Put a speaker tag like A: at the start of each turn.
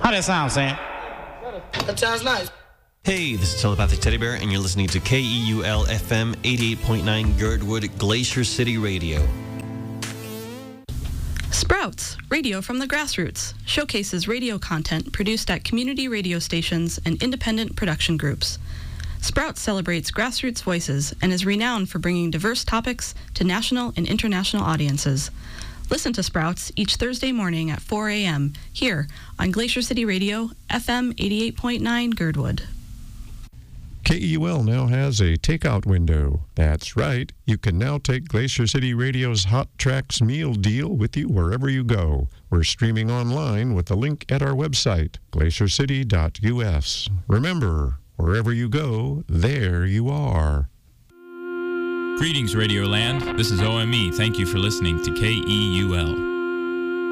A: How that sound, Sam?
B: That sounds nice.
C: Hey, this is Telepathic Teddy Bear, and you're listening to KEUL FM 88.9 Girdwood, Glacier City Radio.
D: Sprouts, radio from the grassroots, showcases radio content produced at community radio stations and independent production groups. Sprouts celebrates grassroots voices and is renowned for bringing diverse topics to national and international audiences. Listen to Sprouts each Thursday morning at 4 a.m. here on Glacier City Radio, FM 88.9 Girdwood.
E: KEUL now has a takeout window. That's right. You can now take Glacier City Radio's Hot Tracks meal deal with you wherever you go. We're streaming online with a link at our website, glaciercity.us. Remember, wherever you go, there you are.
F: Greetings, Radio Land. This is OME. Thank you for listening to KEUL.